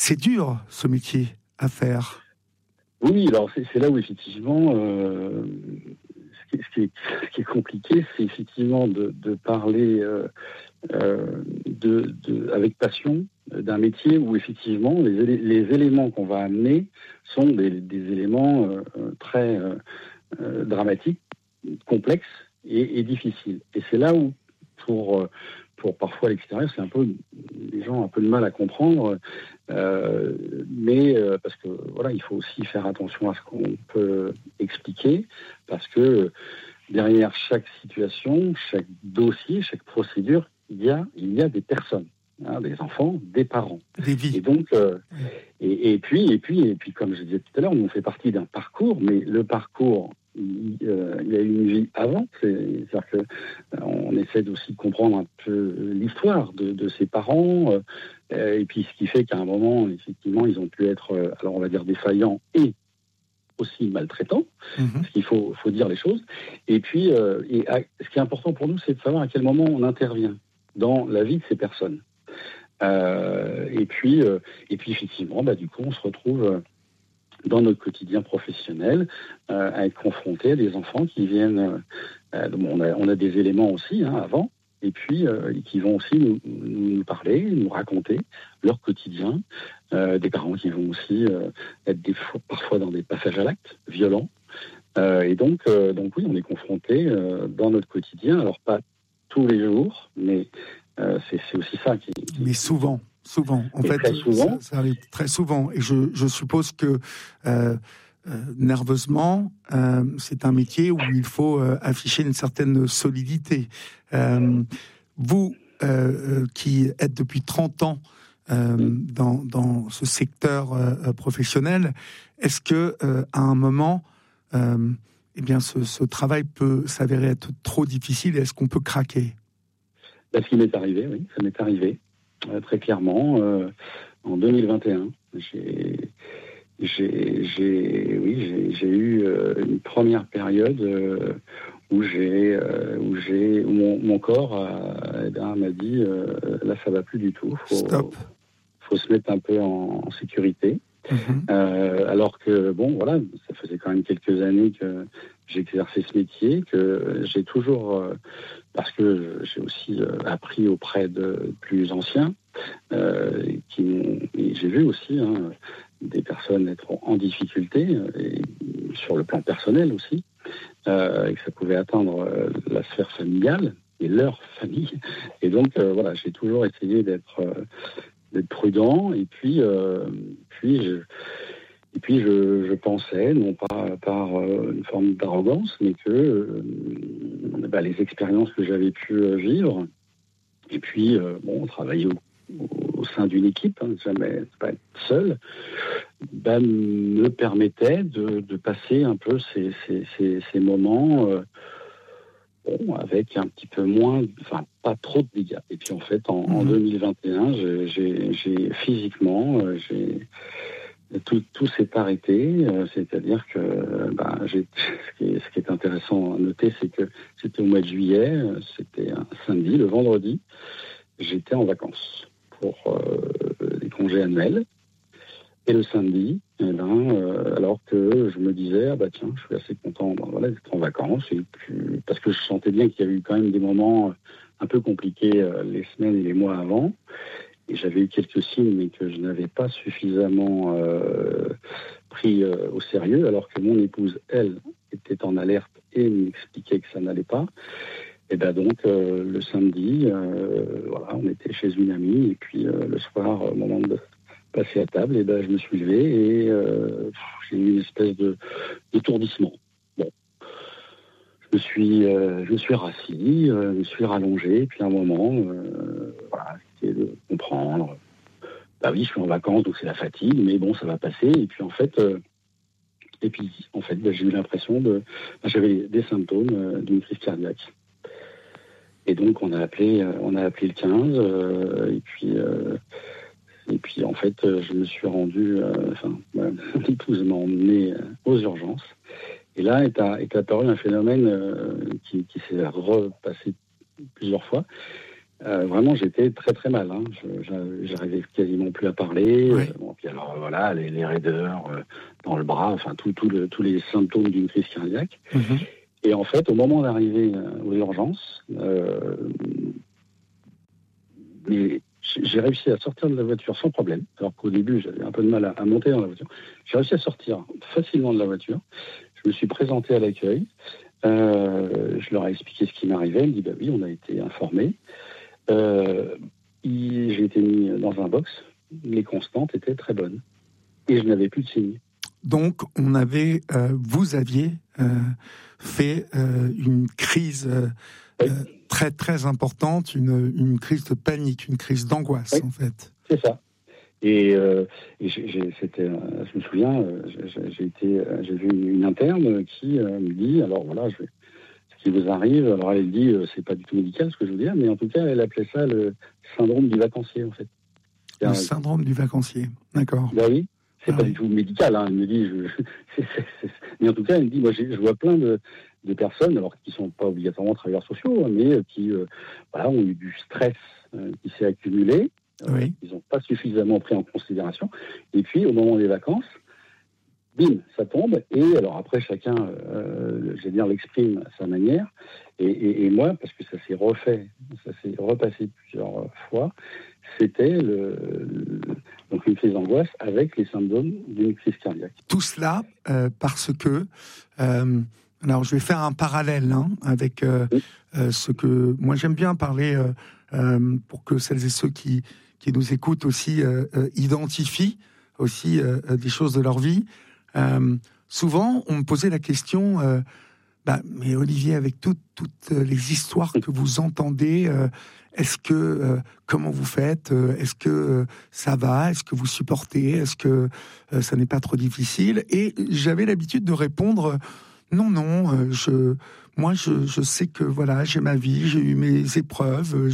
c'est dur, ce métier à faire. Oui, alors c'est là où effectivement, ce qui est compliqué, c'est effectivement de parler avec passion d'un métier où effectivement les éléments qu'on va amener sont des éléments très dramatiques, complexes et difficiles. Et c'est là où, pour parfois à l'extérieur, c'est un peu, les gens ont un peu de mal à comprendre, mais parce que voilà, il faut aussi faire attention à ce qu'on peut expliquer, parce que derrière chaque situation, chaque dossier, chaque procédure, il y a des personnes, des enfants, des parents, Des vies. et donc et puis comme je disais tout à l'heure, on fait partie d'un parcours, mais le parcours, il y a une vie avant. C'est-à-dire que on essaie aussi de comprendre un peu l'histoire de ses parents, et puis ce qui fait qu'à un moment, effectivement, ils ont pu être, alors on va dire défaillants et aussi maltraitants, parce qu'il faut dire les choses. Et puis, ce qui est important pour nous, c'est de savoir à quel moment on intervient dans la vie de ces personnes. Et puis effectivement, du coup, on se retrouve dans notre quotidien professionnel à être confronté à des enfants qui viennent. On a des éléments aussi avant, et puis qui vont aussi nous parler, nous raconter leur quotidien. Des parents qui vont aussi être parfois dans des passages à l'acte violents. Et donc oui, on est confronté dans notre quotidien. Alors pas tous les jours, mais c'est aussi ça qui. Mais souvent. En fait, très souvent. Ça arrive très souvent. Et je suppose que nerveusement, c'est un métier où il faut afficher une certaine solidité. Vous, qui êtes depuis 30 ans dans ce secteur professionnel, est-ce que à un moment, ce travail peut s'avérer être trop difficile? Est-ce qu'on peut craquer? Ce qui m'est arrivé, oui, ça m'est arrivé très clairement en 2021. J'ai eu une première période où mon corps m'a dit là ça va plus du tout. Faut se mettre un peu en sécurité. Alors que ça faisait quand même quelques années que j'exerçais ce métier, que j'ai toujours parce que j'ai aussi appris auprès de plus anciens et j'ai vu aussi des personnes être en difficulté et sur le plan personnel aussi, et que ça pouvait atteindre la sphère familiale et leur famille. Et donc j'ai toujours essayé d'être prudent, et puis je pensais, non pas par une forme d'arrogance, mais que les expériences que j'avais pu vivre, et puis travailler au sein d'une équipe, jamais pas être seul, me permettaient de passer un peu ces moments avec un petit peu moins, pas trop de dégâts. Et puis en fait, en 2021, j'ai physiquement, tout s'est arrêté, c'est-à-dire que ce qui est intéressant à noter, c'est que c'était au mois de juillet, c'était un samedi, le vendredi, j'étais en vacances pour les congés annuels, et le samedi, alors que je me disais tiens, je suis assez content d'être en vacances, et puis, parce que je sentais bien qu'il y avait eu quand même des moments un peu compliqués les semaines et les mois avant. Et j'avais eu quelques signes, mais que je n'avais pas suffisamment pris au sérieux, alors que mon épouse, elle, était en alerte et m'expliquait que ça n'allait pas. Et donc, le samedi, on était chez une amie, et puis le soir, au moment de passer à table, je me suis levé et j'ai eu une espèce d'étourdissement. Bon. Je me suis rassis, je me suis rallongé, et puis à un moment, essayer de comprendre. Oui, je suis en vacances, donc c'est la fatigue, mais bon, ça va passer. Et puis en fait, j'ai eu l'impression j'avais des symptômes d'une crise cardiaque. Et donc on a appelé le 15, et puis en fait, je me suis rendu, mon épouse m'a emmené aux urgences. Et là est apparu un phénomène qui s'est repassé plusieurs fois, Vraiment, j'étais très très mal. Hein. J'arrivais quasiment plus à parler. Oui. Puis alors voilà, les raideurs dans le bras, enfin tous les symptômes d'une crise cardiaque. Mhm. Et en fait, au moment d'arriver aux urgences, mais j'ai réussi à sortir de la voiture sans problème. Alors qu'au début, j'avais un peu de mal à monter dans la voiture. J'ai réussi à sortir facilement de la voiture. Je me suis présenté à l'accueil. Je leur ai expliqué ce qui m'arrivait. Ils me dit oui, on a été informés. J'ai été mis dans un box. Les constantes étaient très bonnes. Et je n'avais plus de signes. Donc, vous aviez fait une crise Oui. Très, très importante, une crise de panique, une crise d'angoisse, Oui. En fait. C'est ça. Et je me souviens, j'ai vu une interne qui me dit, alors voilà, ce qui vous arrive, alors elle dit, c'est pas du tout médical ce que je veux dire, mais en tout cas, elle appelait ça le syndrome du vacancier, en fait. Le syndrome du vacancier, d'accord. Ben oui, c'est pas oui. du tout médical, hein. Elle me dit, mais en tout cas, elle me dit, moi, je vois plein de personnes, alors qui sont pas obligatoirement travailleurs sociaux, hein, mais qui, voilà, ont eu du stress qui s'est accumulé. Oui. Ils n'ont pas suffisamment pris en considération. Et puis, au moment des vacances, bim, ça tombe. Et alors après, chacun, je vais dire, l'exprime à sa manière. Et moi, parce que ça s'est repassé plusieurs fois, c'était donc une crise d'angoisse avec les symptômes d'une crise cardiaque. Tout cela parce que... alors, je vais faire un parallèle avec ce que... Moi, j'aime bien parler pour que celles et ceux qui nous écoutent aussi identifient aussi des choses de leur vie. Souvent, on me posait la question, mais Olivier, avec toutes les histoires que vous entendez, est-ce que, comment vous faites ? Est-ce que ça va ? Est-ce que vous supportez ? Est-ce que ça n'est pas trop difficile ? Et j'avais l'habitude de répondre, non, moi, je sais que voilà, j'ai ma vie, j'ai eu mes épreuves,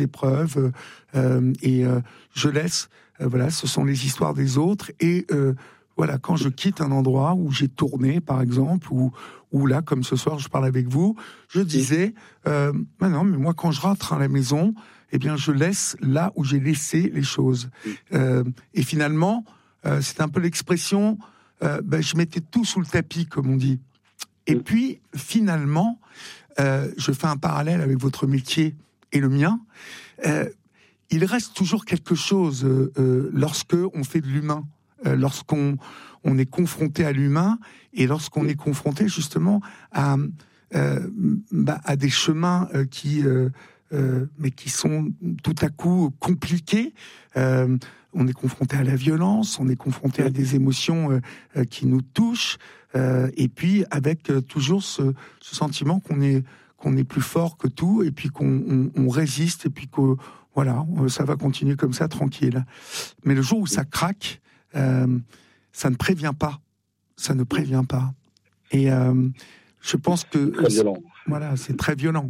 et je laisse, voilà, ce sont les histoires des autres, et voilà, quand je quitte un endroit où j'ai tourné, par exemple, ou là, comme ce soir, je parle avec vous, je disais, non, mais moi, quand je rentre à la maison, eh bien, je laisse là où j'ai laissé les choses. Et finalement, c'est un peu l'expression, je mettais tout sous le tapis, comme on dit. Et puis, finalement, je fais un parallèle avec votre métier et le mien. Il reste toujours quelque chose lorsque on fait de l'humain, lorsqu'on est confronté à l'humain et lorsqu'on est confronté justement à des chemins qui sont tout à coup compliqués. On est confronté à la violence, on est confronté à des émotions qui nous touchent, et puis avec toujours ce sentiment qu'on est plus fort que tout, et puis qu'on résiste, et puis que voilà, ça va continuer comme ça, tranquille. Mais le jour où ça craque, ça ne prévient pas. Ça ne prévient pas. Et je pense que... Très violent. Voilà, c'est très violent.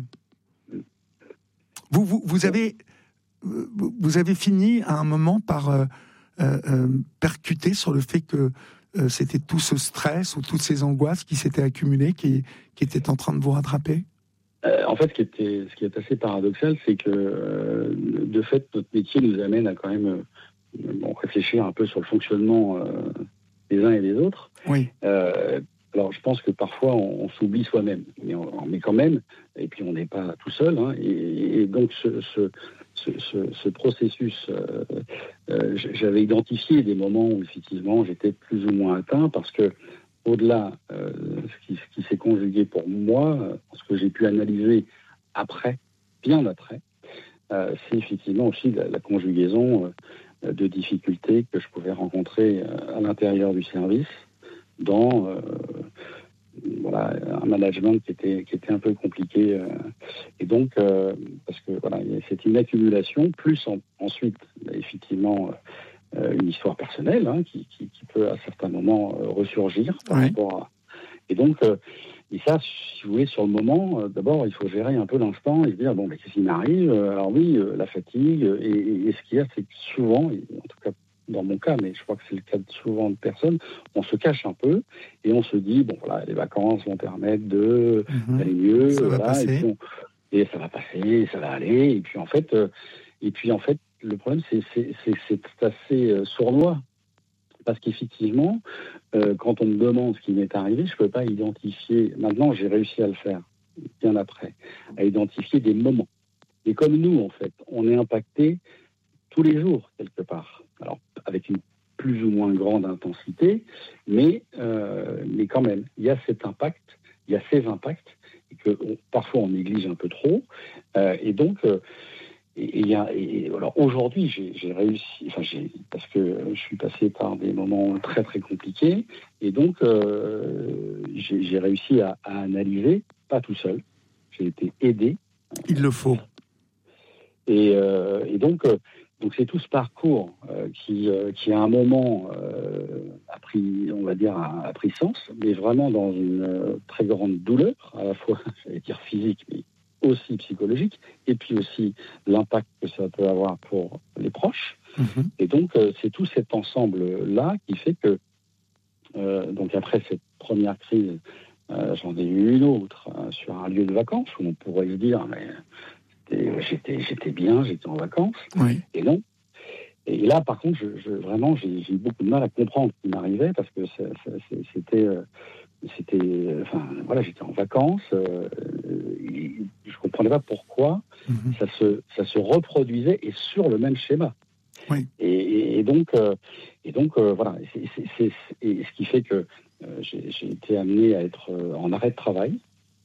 Vous avez fini à un moment par percuter sur le fait que c'était tout ce stress ou toutes ces angoisses qui s'étaient accumulées, qui étaient en train de vous rattraper ? En fait, ce qui est assez paradoxal, c'est que de fait, notre métier nous amène à quand même réfléchir un peu sur le fonctionnement des uns et des autres. Oui. Alors, je pense que parfois, on s'oublie soi-même, mais quand même, et puis on n'est pas tout seul. Hein, et donc, ce processus, j'avais identifié des moments où, effectivement, j'étais plus ou moins atteint, parce que, au-delà, ce qui s'est conjugué pour moi, ce que j'ai pu analyser après, bien après, c'est effectivement aussi la conjugaison de difficultés que je pouvais rencontrer à l'intérieur du service, dans un management qui était un peu compliqué. Et donc, parce que voilà, c'est une accumulation, plus ensuite, effectivement, une histoire personnelle qui peut à certains moments ressurgir par rapport à... Et donc, et ça, si vous voulez, sur le moment, d'abord, il faut gérer un peu l'instant et se dire, bon, mais qu'est-ce qui m'arrive ? Alors oui, la fatigue, et ce qu'il y a, c'est que souvent, en tout cas dans mon cas, mais je crois que c'est le cas de souvent de personnes, on se cache un peu et on se dit, bon, voilà, les vacances vont permettre d'aller mieux. Ça va passer. et ça va passer, ça va aller. Et puis en fait, le problème, c'est assez sournois. Parce qu'effectivement, quand on me demande ce qui m'est arrivé, je ne peux pas identifier. Maintenant, j'ai réussi à le faire, bien après, à identifier des moments. Et comme nous, en fait, on est impacté tous les jours, quelque part. Alors, avec une plus ou moins grande intensité, mais quand même, il y a cet impact, il y a ces impacts, et que parfois on néglige un peu trop. Et donc, alors aujourd'hui, j'ai réussi, parce que je suis passé par des moments très très compliqués, et donc j'ai réussi à analyser, pas tout seul, j'ai été aidé. Il le faut. Et donc c'est tout ce parcours qui à un moment a pris, on va dire, a pris sens, mais vraiment dans une très grande douleur, à la fois, j'allais dire physique, mais aussi psychologique, et puis aussi l'impact que ça peut avoir pour les proches. Mm-hmm. Et donc c'est tout cet ensemble-là qui fait que, donc après cette première crise, j'en ai eu une autre sur un lieu de vacances où on pourrait se dire, mais j'étais bien, j'étais en vacances, oui. Et non. Et là, par contre, vraiment, j'ai eu beaucoup de mal à comprendre ce qui m'arrivait parce que enfin, voilà, j'étais en vacances, et je comprenais pas pourquoi ça se reproduisait et sur le même schéma. Oui. Et donc, voilà, c'est ce qui fait que j'ai été amené à être en arrêt de travail.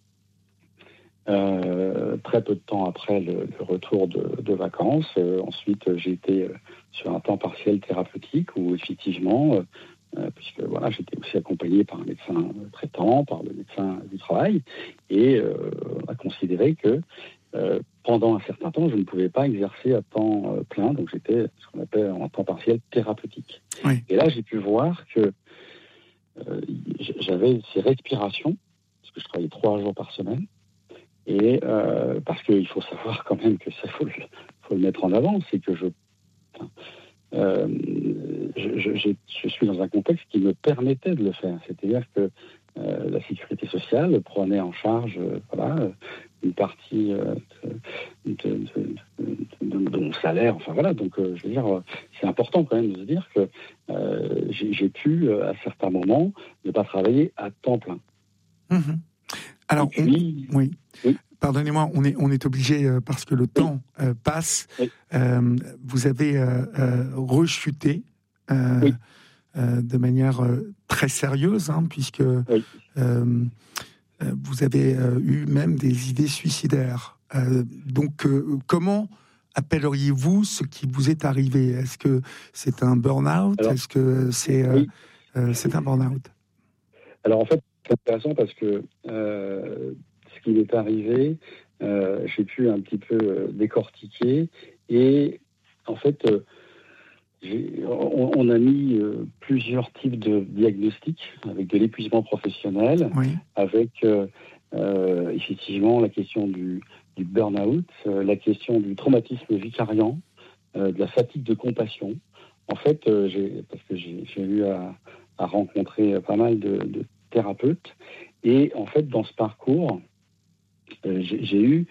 Très peu de temps après le retour de vacances. Ensuite, j'ai été sur un temps partiel thérapeutique où effectivement, puisque voilà, j'étais aussi accompagné par un médecin traitant, par le médecin du travail, et on a considéré que pendant un certain temps, je ne pouvais pas exercer à temps plein, donc j'étais ce qu'on appelle en temps partiel thérapeutique. Oui. Et là, j'ai pu voir que j'avais ces respirations, parce que je travaillais 3 jours par semaine. Et parce qu'il faut savoir quand même que ça faut le mettre en avant, c'est que je suis dans un contexte qui me permettait de le faire. C'est-à-dire que la sécurité sociale prenait en charge une partie de mon salaire. Enfin voilà, donc je veux dire, c'est important quand même de se dire que j'ai pu à certains moments ne pas travailler à temps plein. Mm-hmm. Alors, puis, oui. Pardonnez-moi, on est obligé, parce que le temps passe. Oui. Vous avez rechuté de manière très sérieuse, puisque vous avez eu même des idées suicidaires. Donc, comment appelleriez-vous ce qui vous est arrivé ? Est-ce que c'est un burn-out ? Est-ce que c'est un burn-out ? Alors, en fait, c'est intéressant parce que ce qui m'est arrivé, j'ai pu un petit peu décortiquer. Et en fait, on a mis plusieurs types de diagnostics avec de l'épuisement professionnel, avec effectivement la question du burn-out, la question du traumatisme vicariant, de la fatigue de compassion. En fait, parce que j'ai eu à rencontrer pas mal de thérapeutes, et en fait, dans ce parcours, j'ai eu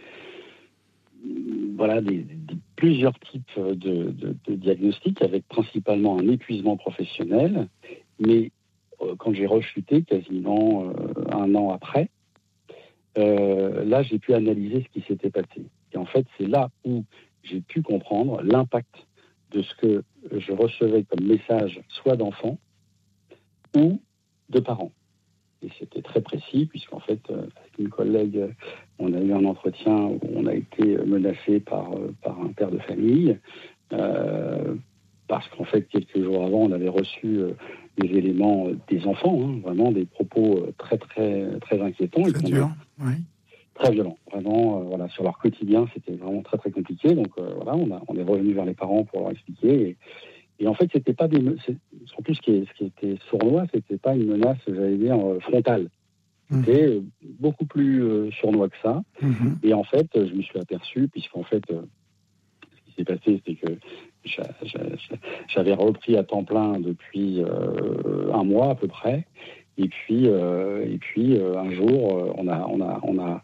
plusieurs types de diagnostics, avec principalement un épuisement professionnel, mais quand j'ai rechuté quasiment 1 an après, là j'ai pu analyser ce qui s'était passé. Et en fait, c'est là où j'ai pu comprendre l'impact de ce que je recevais comme message, soit d'enfants ou de parents. Et c'était très précis, puisqu'en fait, avec une collègue, on a eu un entretien où on a été menacé par un père de famille, parce qu'en fait, quelques jours avant, on avait reçu des éléments des enfants, vraiment des propos très, très, très inquiétants. C'est dur, oui. Très violents, vraiment, sur leur quotidien, c'était vraiment très, très compliqué. Donc on est revenu vers les parents pour leur expliquer. Et en fait, c'était pas surtout ce qui était sournois, c'était pas une menace, j'allais dire, frontale. C'était beaucoup plus sournois que ça. Mm-hmm. Et en fait, je me suis aperçu, puisqu'en fait, ce qui s'est passé, c'est que j'avais repris à temps plein depuis 1 mois à peu près. Et puis un jour, on a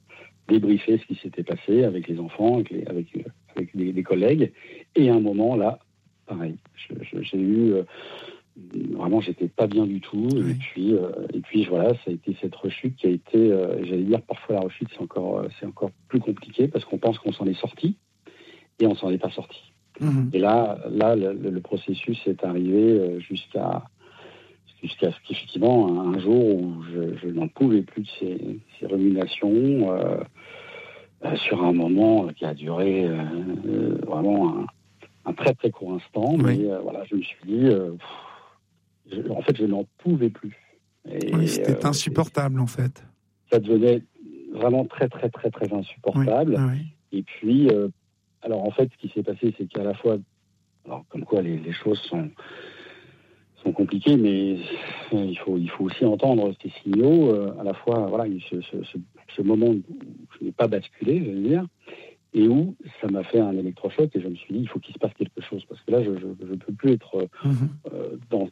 débriefer ce qui s'était passé avec les enfants, avec des collègues. Et à un moment, là, pareil, j'ai eu... vraiment, j'étais pas bien du tout. Oui. Et puis, voilà, ça a été cette rechute qui a été... j'allais dire, parfois la rechute, c'est encore plus compliqué parce qu'on pense qu'on s'en est sorti et on s'en est pas sorti. Et là, le processus est arrivé jusqu'à ce qu'effectivement, un jour où je n'en pouvais plus de ces ruminations, sur un moment qui a duré vraiment un très très court instant, mais voilà, je me suis dit, en fait, je n'en pouvais plus. Oui, c'était insupportable, en fait. Ça devenait vraiment très très très très insupportable. Et puis, alors en fait, ce qui s'est passé, c'est qu'à la fois, alors comme quoi les choses sont compliquées, mais il faut aussi entendre ces signaux. À la fois, voilà, ce moment où je n'ai pas basculé, je veux dire, et où ça m'a fait un électrochoc et je me suis dit, il faut qu'il se passe quelque chose parce que là, je ne peux plus être dans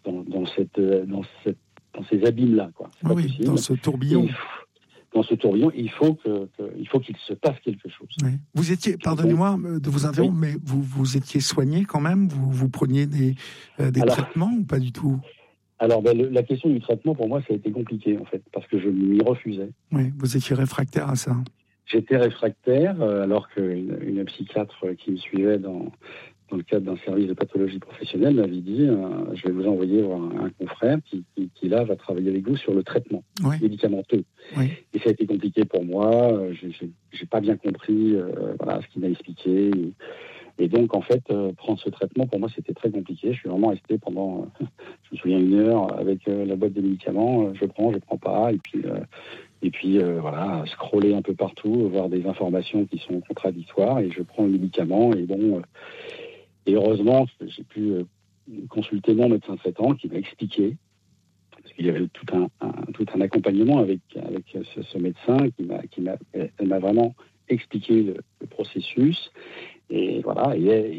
ces abîmes-là, quoi. C'est pas possible. Dans ce tourbillon. Dans ce tourbillon, il faut qu'il se passe quelque chose. Oui. Vous étiez, pardonnez-moi de vous interrompre, mais vous étiez soigné quand même. Vous preniez des traitements ou pas du tout? Alors, la question du traitement, pour moi, ça a été compliqué, en fait, parce que je m'y refusais. Oui, vous étiez réfractaire à ça. J'étais réfractaire, alors qu'une psychiatre qui me suivait dans le cadre d'un service de pathologie professionnelle m'avait dit je vais vous envoyer voir un confrère qui là, va travailler avec vous sur le traitement médicamenteux. Oui. Et ça a été compliqué pour moi. J'ai pas bien compris ce qu'il m'a expliqué. Et donc, en fait, prendre ce traitement, pour moi, c'était très compliqué. Je suis vraiment resté pendant, je me souviens, 1 heure avec la boîte de médicaments. Je prends pas. Et puis, voilà, scroller un peu partout, voir des informations qui sont contradictoires. Et je prends le médicament. Et bon, et heureusement, j'ai pu consulter mon médecin traitant qui m'a expliqué, parce qu'il y avait tout un accompagnement avec ce médecin elle m'a vraiment expliqué le processus. Et voilà,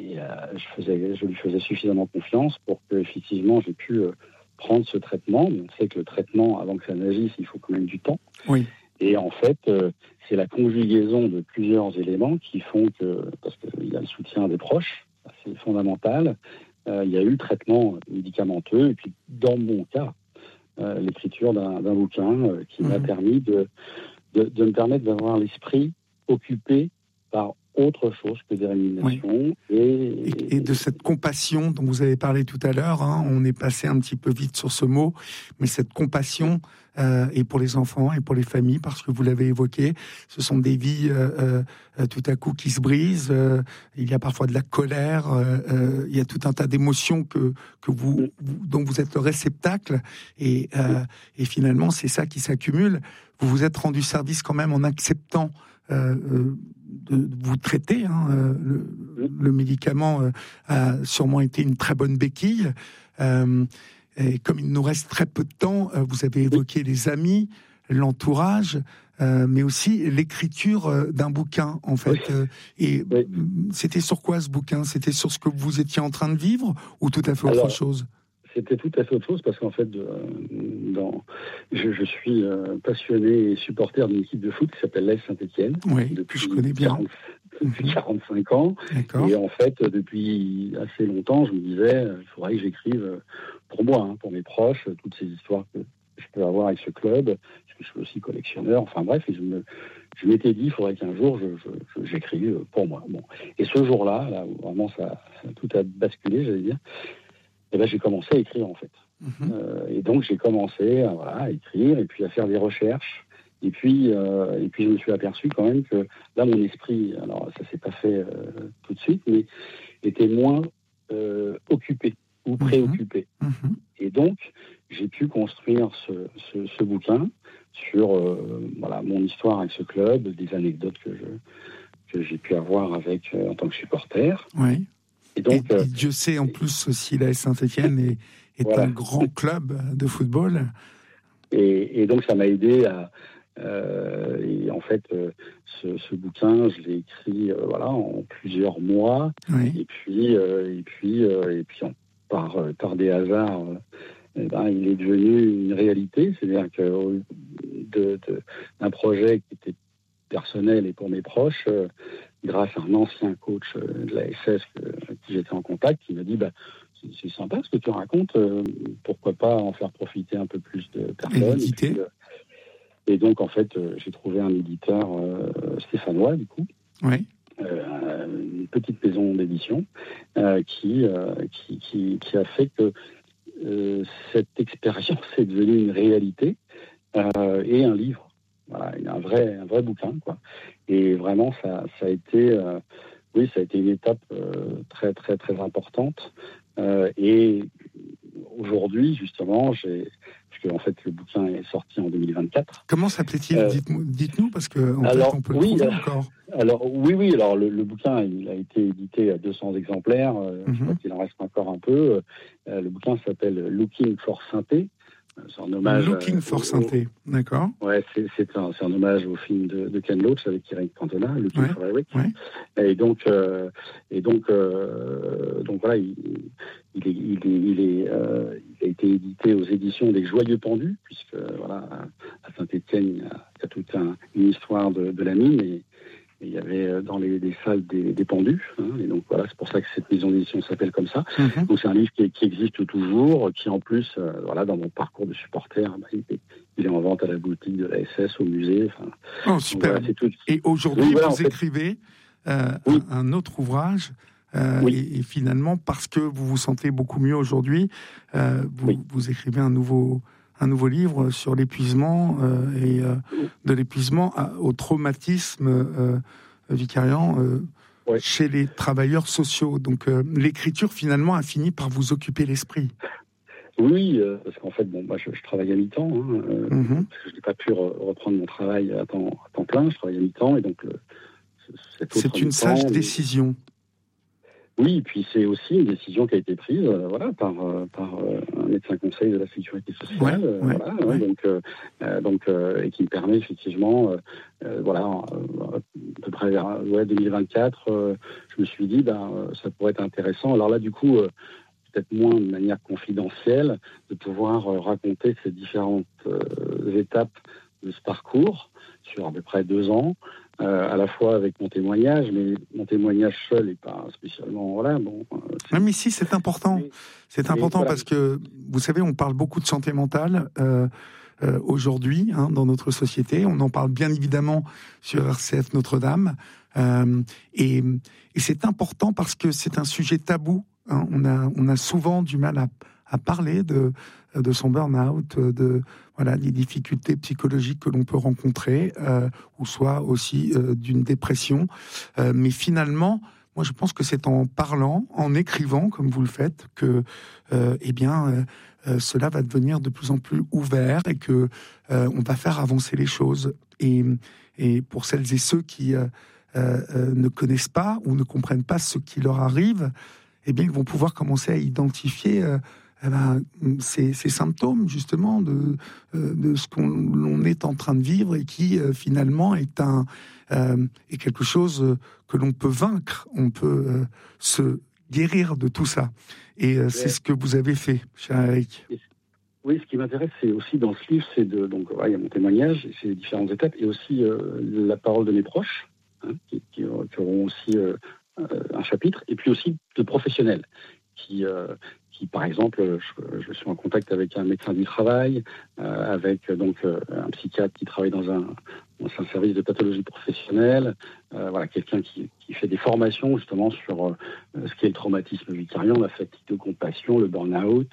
je lui faisais suffisamment confiance pour que effectivement j'ai pu prendre ce traitement. Mais on sait que le traitement, avant que ça n'agisse, il faut quand même du temps. Oui. Et en fait, c'est la conjugaison de plusieurs éléments qui font que, parce qu'il y a le soutien des proches, c'est fondamental, il y a eu le traitement médicamenteux, et puis dans mon cas, l'écriture d'un bouquin qui m'a permis de me permettre d'avoir l'esprit occupé par autre chose que des ruminations. Et de cette compassion dont vous avez parlé tout à l'heure, on est passé un petit peu vite sur ce mot, mais cette compassion, et pour les enfants et pour les familles, parce que vous l'avez évoqué, ce sont des vies tout à coup qui se brisent, il y a parfois de la colère, il y a tout un tas d'émotions dont vous êtes le réceptacle, et finalement c'est ça qui s'accumule. Vous vous êtes rendu service quand même en acceptant de vous traiter. Le médicament a sûrement été une très bonne béquille. Et comme il nous reste très peu de temps, vous avez évoqué les amis, l'entourage, mais aussi l'écriture d'un bouquin, en fait. C'était sur quoi ce bouquin? C'était sur ce que vous étiez en train de vivre ou tout à fait autre chose? C'était tout à fait autre chose parce qu'en fait, je suis passionné et supporter d'une équipe de foot qui s'appelle l'AS Saint-Étienne. Oui, depuis je connais bien. Depuis 45 ans. D'accord. Et en fait, depuis assez longtemps, je me disais, il faudrait que j'écrive pour moi, pour mes proches, toutes ces histoires que je peux avoir avec ce club, parce que je suis aussi collectionneur. Enfin bref, et je m'étais dit, il faudrait qu'un jour, j'écrive pour moi. Bon. Et ce jour-là, là où vraiment tout a basculé, j'allais dire, et ben, j'ai commencé à écrire, en fait. Et donc, j'ai commencé à écrire et puis à faire des recherches. Et puis, je me suis aperçu quand même que là, mon esprit, alors ça s'est pas fait tout de suite, mais était moins occupé ou préoccupé. Et donc, j'ai pu construire ce bouquin sur mon histoire avec ce club, des anecdotes que j'ai pu avoir en tant que supporter. Oui. Et donc, et Dieu sait en plus aussi l'AS Saint-Étienne est un grand club de football. Et donc ça m'a aidé à et en fait ce bouquin je l'ai écrit en plusieurs mois. Et puis par des hasards il est devenu une réalité, c'est-à-dire que d'un projet qui était personnel et pour mes proches, grâce à un ancien coach de la SS avec qui j'étais en contact, qui m'a dit c'est sympa ce que tu racontes, pourquoi pas en faire profiter un peu plus de personnes. Et donc, en fait, j'ai trouvé un éditeur stéphanois, du coup. Oui. Une petite maison d'édition qui a fait que cette expérience est devenue une réalité et un livre. Voilà, un vrai bouquin, quoi. Et vraiment, ça a été une étape très, très, très importante. Et aujourd'hui, justement, puisque en fait le bouquin est sorti en 2024. Comment s'appelait-il ? Dites-nous, parce que en fait, on peut le trouver encore. Alors le bouquin, il a été édité à 200 exemplaires. Je crois qu'il en reste encore un peu. Le bouquin s'appelle Looking for Synthé. C'est un hommage. Looking for Synthé, d'accord. Ouais, c'est un hommage au film de Ken Loach avec Eric Cantona, Looking for Eric. Ouais. Et donc voilà, il a été édité aux éditions des Joyeux Pendus, puisque voilà, à Saint-Étienne, il y a toute une histoire de la mine, et il y avait dans les salles des pendus, hein, et donc voilà, c'est pour ça que cette maison d'édition s'appelle comme ça. Donc c'est un livre qui existe toujours, qui en plus, voilà, dans mon parcours de supporter, il est en vente à la boutique de la SS, au musée. Oh, super. Voilà, tout. Et aujourd'hui, vous écrivez un autre ouvrage. Et finalement, parce que vous vous sentez beaucoup mieux aujourd'hui, vous écrivez un nouveau livre sur l'épuisement de l'épuisement au traumatisme vicariant chez les travailleurs sociaux. Donc l'écriture finalement a fini par vous occuper l'esprit. Oui, parce qu'en fait, moi je travaille à mi-temps, parce que je n'ai pas pu reprendre mon travail à temps plein, je travaille à mi-temps, et donc c'est une sage décision. Oui, et puis c'est aussi une décision qui a été prise, par un médecin conseil de la sécurité sociale, et qui me permet effectivement, à peu près vers 2024, je me suis dit, ça pourrait être intéressant. Alors là, du coup, peut-être moins de manière confidentielle, de pouvoir raconter ces différentes étapes de ce parcours sur à peu près 2 ans. À la fois avec mon témoignage, mais mon témoignage seul n'est pas spécialement... mais si, c'est important. C'est important parce que, vous savez, on parle beaucoup de santé mentale aujourd'hui dans notre société. On en parle bien évidemment sur RCF Notre-Dame. Et c'est important parce que c'est un sujet tabou. On a souvent du mal à parler de son burn-out, des difficultés psychologiques que l'on peut rencontrer, ou soit aussi d'une dépression. Mais finalement, moi je pense que c'est en parlant, en écrivant, comme vous le faites, que cela va devenir de plus en plus ouvert et que on va faire avancer les choses. Et pour celles et ceux qui ne connaissent pas ou ne comprennent pas ce qui leur arrive, eh bien, ils vont pouvoir commencer à identifier ces symptômes, justement, de ce qu'on est en train de vivre et qui, finalement, est quelque chose que l'on peut vaincre. On peut se guérir de tout ça. Et c'est ce que vous avez fait, cher Eric. Oui, ce qui m'intéresse, c'est aussi dans ce livre, il y a mon témoignage, c'est les différentes étapes, et aussi la parole de mes proches, qui auront aussi un chapitre, et puis aussi de professionnels qui par exemple, je suis en contact avec un médecin du travail, avec un psychiatre qui travaille dans un service de pathologie professionnelle, quelqu'un qui fait des formations justement sur ce qu'est le traumatisme vicariant, la fatigue de compassion, le burn-out,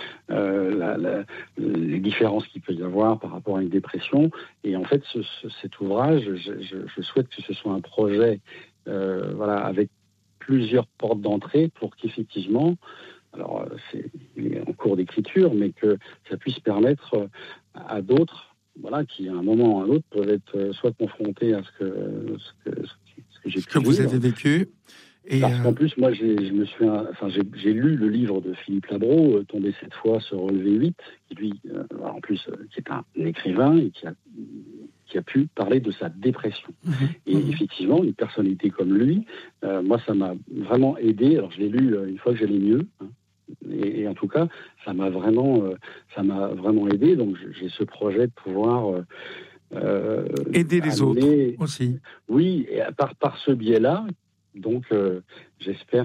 les différences qu'il peut y avoir par rapport à une dépression. Et en fait, cet ouvrage, je souhaite que ce soit un projet avec plusieurs portes d'entrée pour qu'effectivement, alors il est en cours d'écriture, mais que ça puisse permettre à d'autres, qui à un moment ou à un autre peuvent être soit confrontés à ce que j'ai pu vivre. Vous avez vécu. Parce qu'en plus, moi, j'ai lu le livre de Philippe Labro, Tomber cette fois, se relever 8, qui lui, en plus, qui est un écrivain et qui a pu parler de sa dépression. Et effectivement, une personnalité comme lui, moi, ça m'a vraiment aidé. Alors, je l'ai lu une fois que j'allais mieux, et en tout cas, ça m'a vraiment aidé. Donc, j'ai ce projet de pouvoir aider les autres aussi. Oui, et par ce biais-là, donc j'espère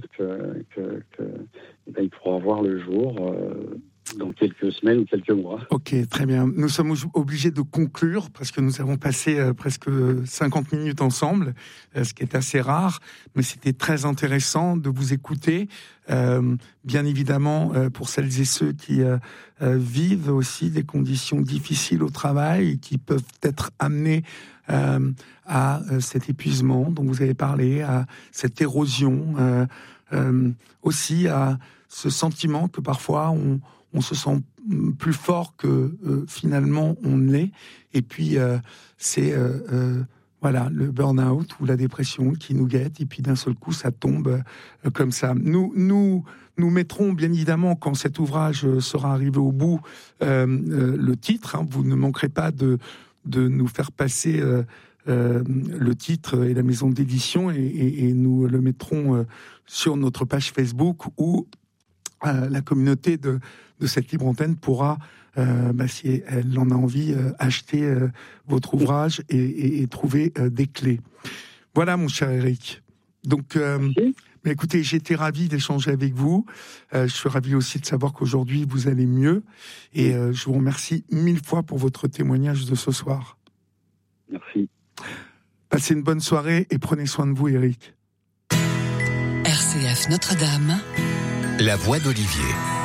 il pourra voir le jour dans quelques semaines ou quelques mois. Ok, très bien. Nous sommes obligés de conclure parce que nous avons passé presque 50 minutes ensemble, ce qui est assez rare, mais c'était très intéressant de vous écouter. Bien évidemment, pour celles et ceux qui vivent aussi des conditions difficiles au travail et qui peuvent être amenés à cet épuisement dont vous avez parlé, à cette érosion, aussi à ce sentiment que parfois on se sent plus fort que finalement on ne l'est. Et puis c'est voilà, le burn-out ou la dépression qui nous guette. Et puis d'un seul coup, ça tombe comme ça. Nous mettrons bien évidemment, quand cet ouvrage sera arrivé au bout, le titre. Hein, vous ne manquerez pas de nous faire passer le titre et la maison d'édition, et nous le mettrons sur notre page Facebook où la communauté de cette libre antenne pourra, si elle en a envie, acheter votre ouvrage et trouver des clés. Voilà, mon cher Éric. Donc, mais écoutez, j'étais ravi d'échanger avec vous. Je suis ravi aussi de savoir qu'aujourd'hui, vous allez mieux. Et je vous remercie 1000 fois pour votre témoignage de ce soir. Merci. Passez une bonne soirée et prenez soin de vous, Éric. RCF Notre-Dame. La voix d'Olivier.